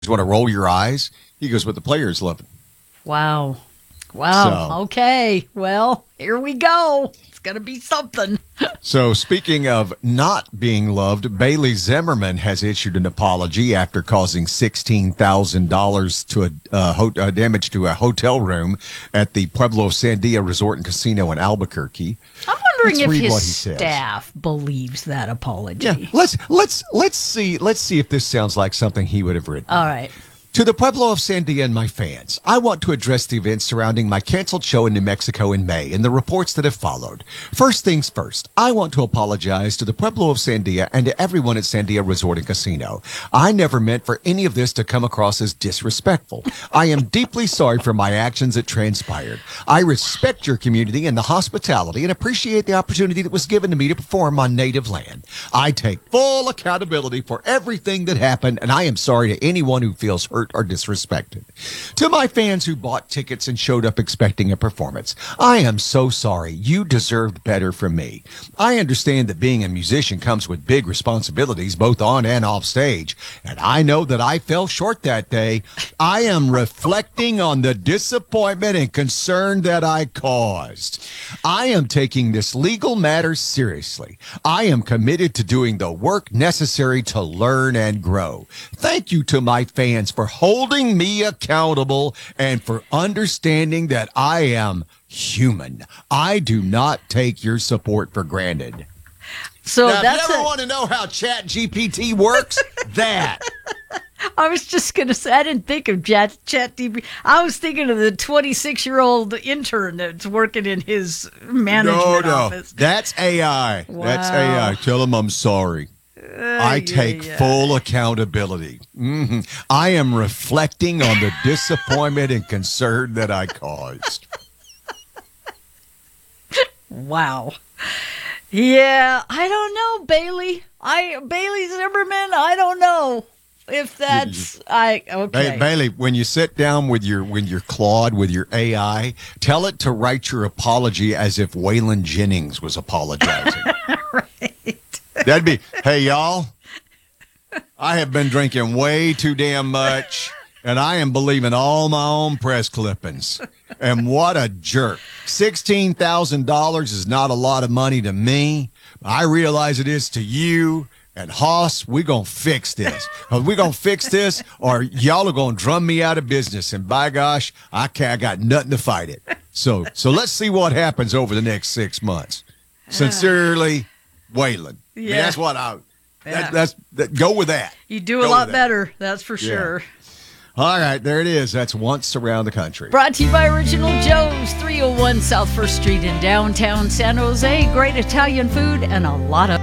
want to roll your eyes. He goes, but the players love it. Wow. Okay. Well, here we go. It's going to be something. So speaking of not being loved, Bailey Zimmerman has issued an apology after causing $16,000 to damage to a hotel room at the Pueblo Sandia Resort and Casino in Albuquerque. I'm wondering Let's if read what his he says. staff believes that apology. Yeah, let's see if this sounds like something he would have written. All right. To the Pueblo of Sandia and my fans, I want to address the events surrounding my canceled show in New Mexico in May and the reports that have followed. First things first, I want to apologize to the Pueblo of Sandia and to everyone at Sandia Resort and Casino. I never meant for any of this to come across as disrespectful. I am deeply sorry for my actions that transpired. I respect your community and the hospitality and appreciate the opportunity that was given to me to perform on native land. I take full accountability for everything that happened, and I am sorry to anyone who feels hurt or disrespected. To my fans who bought tickets and showed up expecting a performance, I am so sorry. You deserved better from me. I understand that being a musician comes with big responsibilities, both on and off stage, and I know that I fell short that day. I am reflecting on the disappointment and concern that I caused. I am taking this legal matter seriously. I am committed to doing the work necessary to learn and grow. Thank you to my fans for holding me accountable and for understanding that I am human. I do not take your support for granted. So now, that's if you ever want to know how Chat GPT works, that. I was just going to say, I didn't think of ChatGPT. I was thinking of the 26-year-old intern that's working in his management office. That's AI. Wow. That's AI. Tell him I'm sorry. I take full accountability. I am reflecting on the disappointment and concern that I caused. Wow. Yeah, I don't know, Bailey. Bailey Zimmerman, I don't know if that's okay. Bailey, when you sit down with your Claude, with your AI, tell it to write your apology as if Waylon Jennings was apologizing. Right. That'd be, hey, y'all, I have been drinking way too damn much, and I am believing all my own press clippings. And what a jerk. $16,000 is not a lot of money to me. I realize it is to you. And Hoss, we're going to fix this. We're going to fix this, or y'all are going to drum me out of business. And by gosh, I got nothing to fight it. So let's see what happens over the next 6 months. Sincerely, Waylon. Yeah. I mean, that's what go with that. You do a lot better, that's for sure. All right, there it is. That's Once Around the Country. Brought to you by Original Joe's, 301 South 1st Street in downtown San Jose. Great Italian food and a lot of